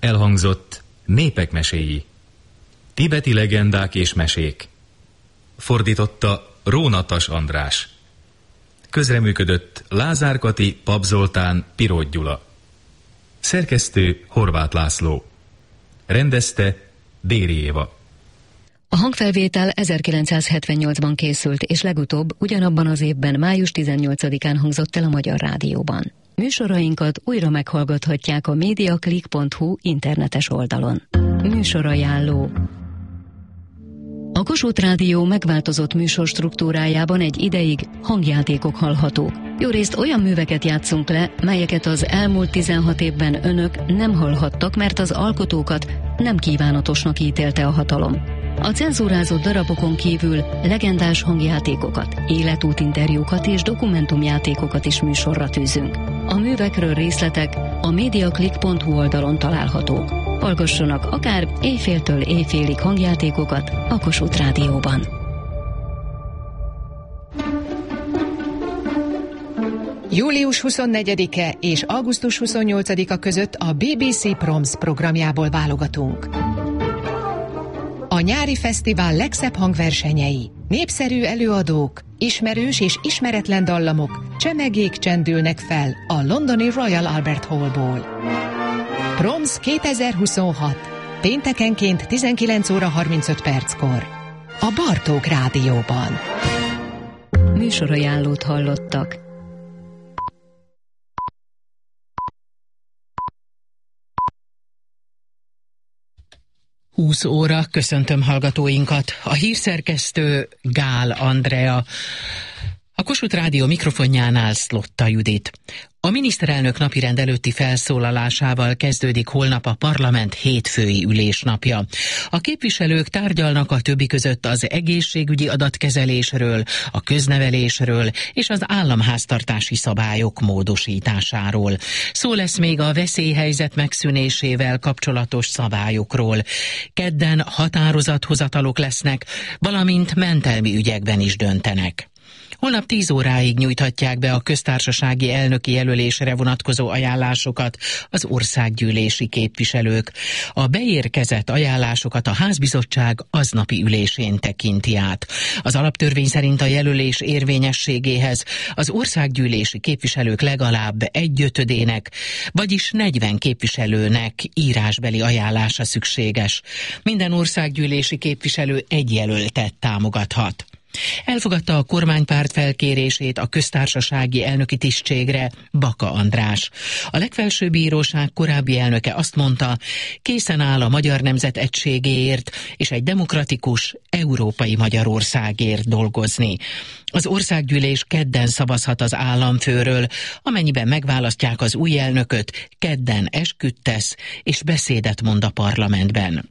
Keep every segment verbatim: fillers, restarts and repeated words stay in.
Elhangzott Népek meséi, tibeti legendák és mesék. Fordította Rónatas András. Közreműködött Lázár Kati, Pap Zoltán, Pirót Gyula. Szerkesztő Horváth László. Rendezte Déri Éva. A hangfelvétel ezerkilencszázhetvennyolcban készült, és legutóbb ugyanabban az évben május tizennyolcadikán hangzott el a Magyar Rádióban. Műsorainkat újra meghallgathatják a mediaclick pont hu internetes oldalon. Műsorajánló. A Kossuth Rádió megváltozott műsorstruktúrájában egy ideig hangjátékok hallhatók. Jó részt olyan műveket játszunk le, melyeket az elmúlt tizenhat évben önök nem hallhattak, mert az alkotókat nem kívánatosnak ítélte a hatalom. A cenzúrázott darabokon kívül legendás hangjátékokat, életútinterjúkat és dokumentumjátékokat is műsorra tűzünk. A művekről részletek a mediaclick pont hu oldalon találhatók. Hallgassanak akár éjféltől éjfélig hangjátékokat a Kossuth Rádióban. július huszonnegyedike és augusztus huszonnyolcadika között a bé bé cé Proms programjából válogatunk. A nyári fesztivál legszebb hangversenyei, népszerű előadók, ismerős és ismeretlen dallamok, csemegék csendülnek fel a londoni Royal Albert Hallból. Proms kétezer-huszonhat. Péntekenként tizenkilenc óra harmincöt perckor. A Bartók Rádióban. Műsorajánlót hallottak. húsz óra, köszöntöm hallgatóinkat. A hírszerkesztő Gál Andrea, a Kossuth Rádió mikrofonjánál Szlotta Judit. A miniszterelnök napirend előtti felszólalásával kezdődik holnap a parlament hétfői ülésnapja. A képviselők tárgyalnak a többi között az egészségügyi adatkezelésről, a köznevelésről és az államháztartási szabályok módosításáról. Szó lesz még a veszélyhelyzet megszűnésével kapcsolatos szabályokról. Kedden határozathozatalok lesznek, valamint mentelmi ügyekben is döntenek. Holnap tíz óráig nyújthatják be a köztársasági elnöki jelölésre vonatkozó ajánlásokat az országgyűlési képviselők. A beérkezett ajánlásokat a házbizottság aznapi ülésén tekinti át. Az alaptörvény szerint a jelölés érvényességéhez az országgyűlési képviselők legalább egyötödének, vagyis negyven képviselőnek írásbeli ajánlása szükséges. Minden országgyűlési képviselő egy jelöltet támogathat. Elfogadta a kormánypárt felkérését a köztársasági elnöki tisztségre Baka András. A legfelsőbb bíróság korábbi elnöke azt mondta, készen áll a magyar nemzet egységéért és egy demokratikus, európai Magyarországért dolgozni. Az országgyűlés kedden szavazhat az államfőről, amennyiben megválasztják az új elnököt, kedden esküt tesz és beszédet mond a parlamentben.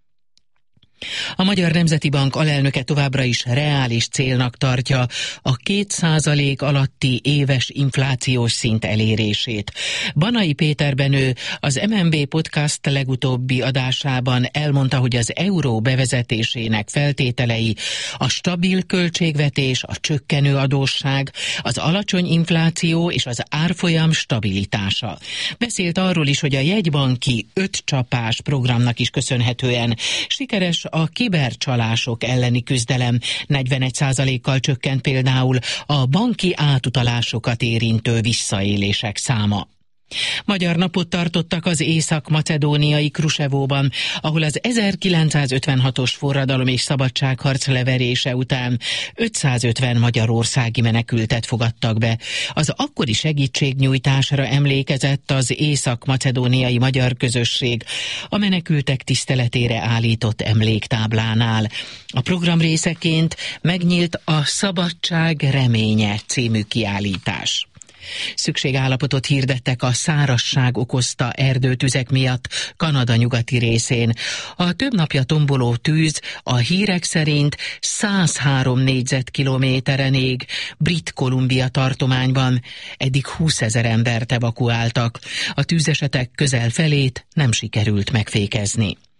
A Magyar Nemzeti Bank alelnöke továbbra is reális célnak tartja a két százalék alatti éves inflációs szint elérését. Banai Péter Benő az em en bé Podcast legutóbbi adásában elmondta, hogy az euró bevezetésének feltételei a stabil költségvetés, a csökkenő adósság, az alacsony infláció és az árfolyam stabilitása. Beszélt arról is, hogy a jegybanki öt csapás programnak is köszönhetően sikeres a kibercsalások elleni küzdelem. negyvenegy százalékkal csökkent például a banki átutalásokat érintő visszaélések száma. Magyar napot tartottak az észak-macedóniai Krusevóban, ahol az ezerkilencszázötvenhatos forradalom és szabadságharc leverése után ötszázötven magyarországi menekültet fogadtak be. Az akkori segítségnyújtásra emlékezett az észak-macedóniai magyar közösség a menekültek tiszteletére állított emléktáblánál. A program részeként megnyílt a Szabadság reménye című kiállítás. Szükségállapotot hirdettek a szárazság okozta erdőtüzek miatt Kanada nyugati részén. A több napja tomboló tűz a hírek szerint száz három négyzetkilométeren ég Brit Columbia tartományban. Eddig húszezer embert evakuáltak. A tűzesetek közel felét nem sikerült megfékezni.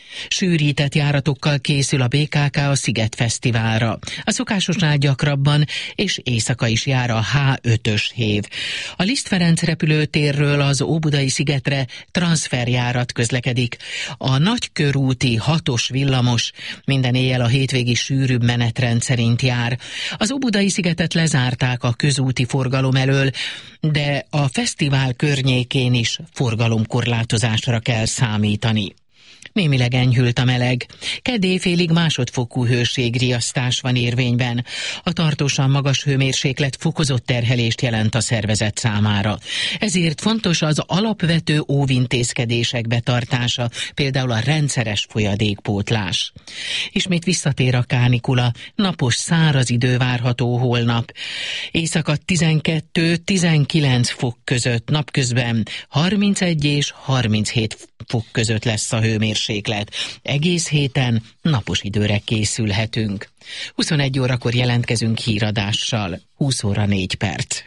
Sűrített járatokkal készül a bé ká ká a Szigetfesztiválra. A szokásosnál gyakrabban és éjszaka is jár a há ötös hév. A Liszt Ferenc repülőtérről az Óbudai szigetre transferjárat közlekedik. A nagykörúti hatos villamos minden éjjel a hétvégi sűrűbb menetrend szerint jár. Az Óbudai szigetet lezárták a közúti forgalom elől, de a fesztivál környékén is forgalomkorlátozásra kell számítani. Némileg enyhült a meleg. Kedd éjfélig másodfokú hőségriasztás van érvényben. A tartósan magas hőmérséklet fokozott terhelést jelent a szervezet számára. Ezért fontos az alapvető óvintézkedések betartása, például a rendszeres folyadékpótlás. Ismét visszatér a kánikula, napos száraz idő várható holnap. Éjszaka tizenkét-tizenkilenc fok között, napközben harmincegy és harminchét fok között lesz a hőmérséklet. Egész héten napos időre készülhetünk. huszonegy órakor jelentkezünk híradással. húsz óra négy perc.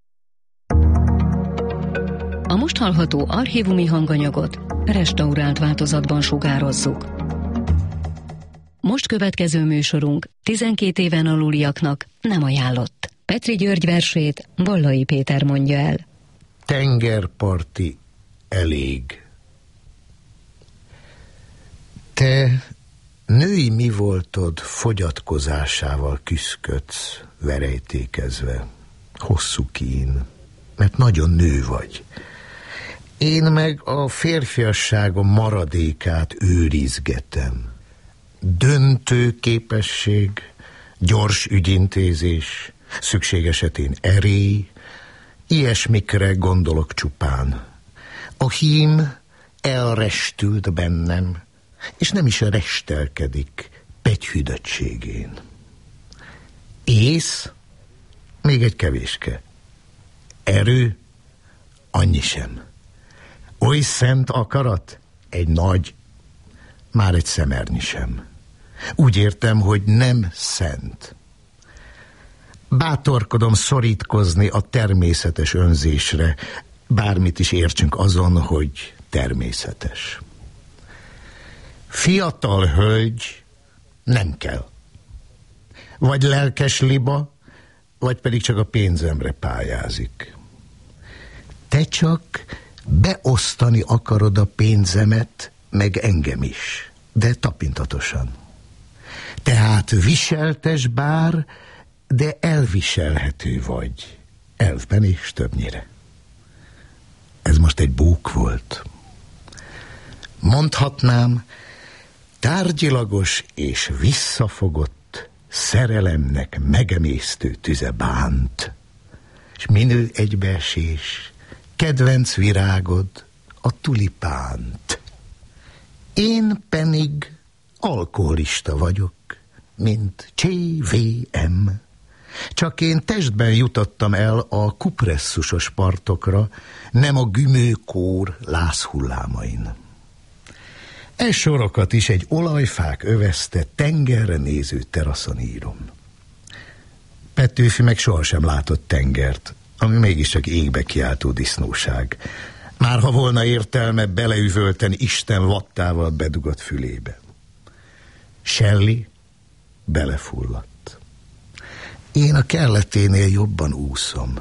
A most hallható archívumi hanganyagot restaurált változatban sugározzuk. Most következő műsorunk tizenkét éven aluliaknak nem ajánlott. Petri György versét Bollai Péter mondja el. Tengerparti elég. Te női mi voltod fogyatkozásával küszködsz, verejtékezve, hosszú kín, mert nagyon nő vagy. Én meg a férfiasságom maradékát őrizgetem. Döntő képesség, gyors ügyintézés, szükség esetén erély, ilyesmikre gondolok csupán. A hím elrestült bennem, és nem is restelkedik pegyhűdöttségén. Ész, még egy kevéske. Erő, annyi sem. Oly szent akarat, egy nagy, már egy szemernyi sem. Úgy értem, hogy nem szent. Bátorkodom szorítkozni a természetes önzésre, bármit is értsünk azon, hogy természetes. Fiatal hölgy nem kell. Vagy lelkes liba, vagy pedig csak a pénzemre pályázik. Te csak beosztani akarod a pénzemet, meg engem is, de tapintatosan. Tehát viseltes bár, de elviselhető vagy, elfben is többnyire. Ez most egy bók volt. Mondhatnám, tárgyilagos és visszafogott szerelemnek megemésztő tüze bánt, s minő egybeesés, kedvenc virágod a tulipánt. Én pedig alkoholista vagyok, mint cé vé em. Csak én testben jutottam el a kupresszusos partokra, nem a gümőkór lázhullámain. E sorokat is egy olajfák övezte tengerre néző teraszon írom. Petőfi meg sohasem látott tengert, ami mégiscsak égbe kiáltó disznóság. Már ha volna értelme beleüvölteni Isten vattával bedugott fülébe. Shelley belefulladt. Én a kelleténél jobban úszom.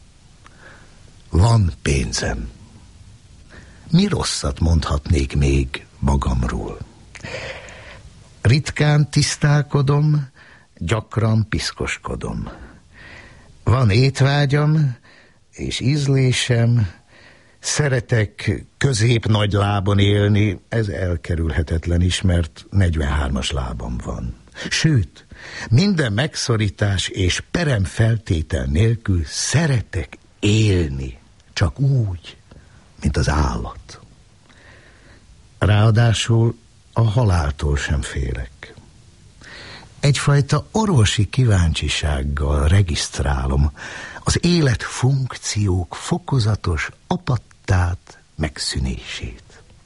Van pénzem. Mi rosszat mondhatnék még magamról? Ritkán tisztálkodom, gyakran piszkoskodom. Van étvágyam és ízlésem, szeretek közép-nagy lábon élni, ez elkerülhetetlen is, mert negyvenhármas lábam van. Sőt, minden megszorítás és peremfeltétel nélkül szeretek élni, csak úgy, mint az állat. Ráadásul a haláltól sem félek. Egyfajta orvosi kíváncsisággal regisztrálom az élet funkciók fokozatos apattát, megszűnését.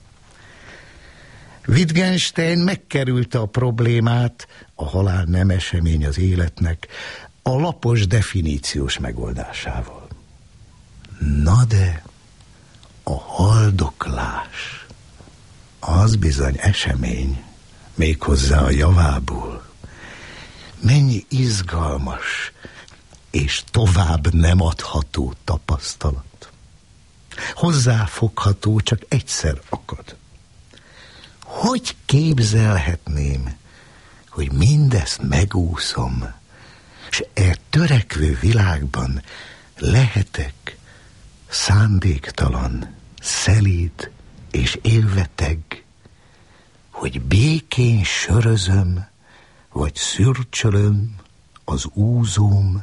Wittgenstein megkerülte a problémát, a halál nem esemény az életnek, a lapos definíciós megoldásával. Na de a haldoklás, az bizony esemény, méghozzá a javából. Mennyi izgalmas és tovább nem adható tapasztalat. Hozzáfogható, csak egyszer akad. Hogy képzelhetném, hogy mindezt megúszom, s e törekvő világban lehetek szándéktalan, szelíd és élveteg, hogy békén sörözöm, vagy szürcsölöm az úzóm,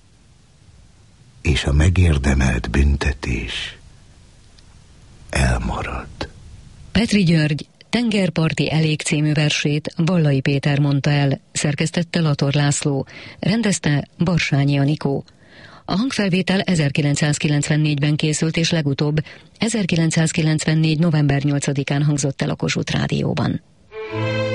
és a megérdemelt büntetés elmarad. Petri György Tengerparti elég című versét Ballai Péter mondta el, szerkesztette Lator László, rendezte Barsányi Anikó. A hangfelvétel ezerkilencszázkilencvennégyben készült, és legutóbb ezerkilencszázkilencvennégy. november nyolcadikán hangzott el a Kossuth Rádióban.